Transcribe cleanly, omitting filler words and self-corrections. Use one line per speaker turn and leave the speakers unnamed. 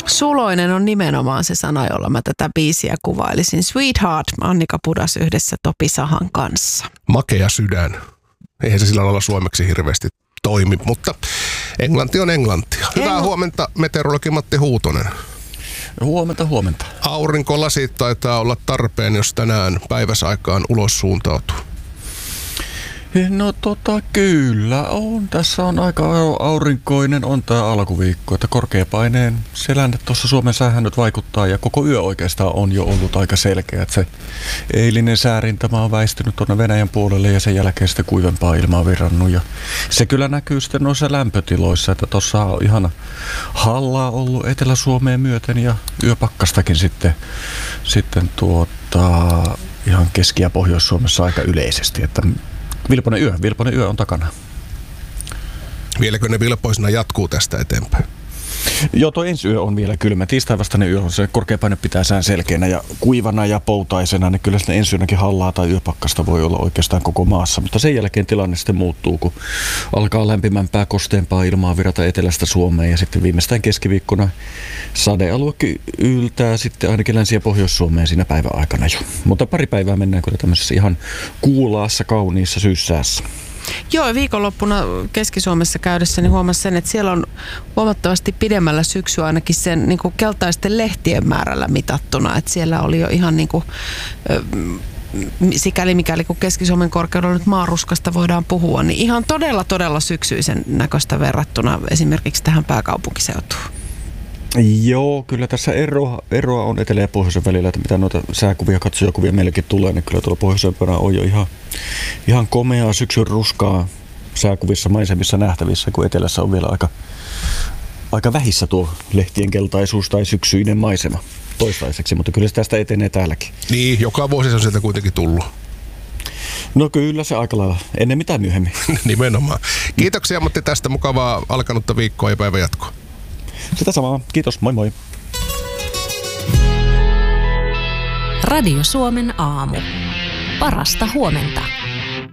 Suloinen on nimenomaan se sana, jolla mä tätä biisiä kuvailisin. Sweetheart, Annika Pudas yhdessä Topi Sahan kanssa.
Makea sydän. Eihän se sillä lailla suomeksi hirveästi toimi, mutta englanti on englantia. Hyvää huomenta, meteorologi Matti Huutonen.
Huomenta.
Aurinkolasit taitaa olla tarpeen, jos tänään päiväsaikaan ulos suuntautuu.
No kyllä on. Tässä on aika aurinkoinen on tämä alkuviikko, että korkeapaineen selänne tuossa Suomen säähän nyt vaikuttaa ja koko yö oikeastaan on jo ollut aika selkeä, että se eilinen säärintama on väistynyt tuonne Venäjän puolelle ja sen jälkeen sitten kuivempaa ilmaa virrannut ja se kyllä näkyy sitten noissa lämpötiloissa, että tuossa on ihana hallaa ollut Etelä-Suomeen myöten ja yöpakkastakin sitten ihan Keski- ja Pohjois-Suomessa aika yleisesti, että Vilponen yö on takana.
Vieläkö ne vilpoisena jatkuu tästä eteenpäin?
Joo, tuo ensi yö on vielä kylmä. Tiistaivastainen yö on se korkeapaine pitää sään selkeänä ja kuivana ja poutaisena, niin kyllä sitten ensi yönäkin hallaa tai yöpakkasta voi olla oikeastaan koko maassa. Mutta sen jälkeen tilanne sitten muuttuu, kun alkaa lämpimämpää, kosteempaa ilmaa virata etelästä Suomeen ja sitten viimeistään keskiviikkona sadealuekin yltää sitten ainakin Länsi- ja Pohjois-Suomeen siinä päivän aikana jo. Mutta pari päivää mennään kyllä tämmöisessä ihan kuulaassa, kauniissa syyssäässä.
Joo, viikonloppuna Keski-Suomessa käydessäni huomasin sen, että siellä on huomattavasti pidemmällä syksyä ainakin sen niin kuin keltaisten lehtien määrällä mitattuna. Että siellä oli jo ihan niin kuin, sikäli mikäli kun Keski-Suomen korkeudella nyt maaruskasta voidaan puhua, niin ihan todella syksyisen näköistä verrattuna esimerkiksi tähän pääkaupunkiseutuun.
Joo, kyllä tässä eroa on etelä- ja pohjoisen välillä, että mitä noita sääkuvia, katsojakuvia meillekin tulee, niin kyllä tuolla pohjoisempana on jo ihan komeaa syksyn ruskaa sääkuvissa, maisemissa nähtävissä, kun etelässä on vielä aika vähissä tuo lehtien keltaisuus tai syksyinen maisema toistaiseksi, mutta kyllä se tästä etenee täälläkin.
Niin, joka vuosi se on sieltä kuitenkin tullut.
No kyllä se aika lailla, ennen mitään myöhemmin.
Nimenomaan. Kiitoksia Matti tästä, mukavaa alkanutta viikkoa ja päivän jatkoa.
Sitä samaa. Kiitos. Moi moi.
Radio Suomen aamu. Parasta huomenta.